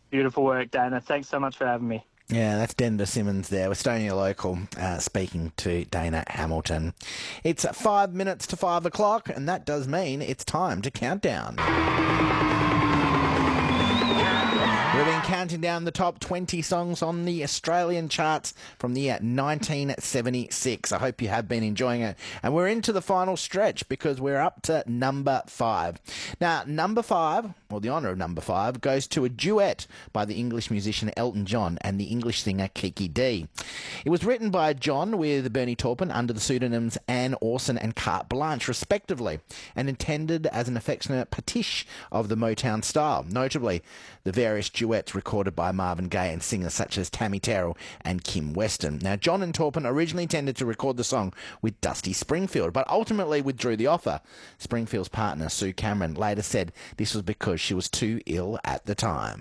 Beautiful work, Dana. Thanks so much for having me. Yeah, that's Denver Simmons there, Westonia local, speaking to Dana Hamilton. It's 5 minutes to 5 o'clock, and that does mean it's time to count down. We've been counting down the top 20 songs on the Australian charts from the year 1976. I hope you have been enjoying it. And we're into the final stretch because we're up to number 5. Now, number 5, or the honour of number 5, goes to a duet by the English musician Elton John and the English singer Kiki Dee. It was written by John with Bernie Taupin under the pseudonyms Anne Orson and Carte Blanche, respectively, and intended as an affectionate pastiche of the Motown style, notably the various duets recorded by Marvin Gaye and singers such as Tammy Terrell and Kim Weston. Now, John and Taupin originally intended to record the song with Dusty Springfield, but ultimately withdrew the offer. Springfield's partner, Sue Cameron, later said this was because she was too ill at the time.